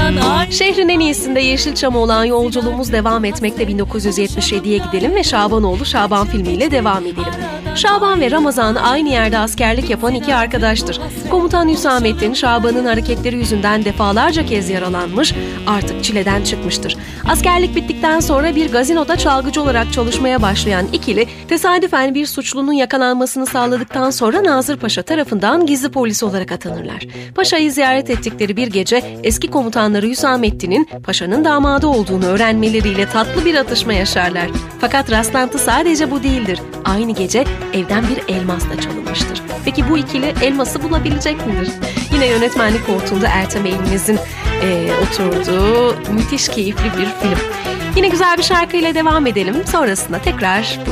Şehrin en iyisinde Yeşilçam'a olan yolculuğumuz devam etmekte. 1977'ye gidelim ve Şabanoğlu Şaban filmiyle devam edelim. Şaban ve Ramazan aynı yerde askerlik yapan iki arkadaştır. Komutan Hüsamettin, Şaban'ın hareketleri yüzünden defalarca kez yaralanmış, artık çileden çıkmıştır. Askerlik bittikten sonra bir gazinoda çalgıcı olarak çalışmaya başlayan ikili, tesadüfen bir suçlunun yakalanmasını sağladıktan sonra Nazır Paşa tarafından gizli polis olarak atanırlar. Paşa'yı ziyaret ettikleri bir gece eski komutanları Hüsamettin'in Paşa'nın damadı olduğunu öğrenmeleriyle tatlı bir atışma yaşarlar. Fakat rastlantı sadece bu değildir. Aynı gece evden bir elmas da çalınmıştır. Peki bu ikili elması bulabilecek midir? Yine yönetmenlik koltuğunda Ertem Eğilmez'in oturduğu müthiş keyifli bir film. Yine güzel bir şarkıyla devam edelim. Sonrasında tekrar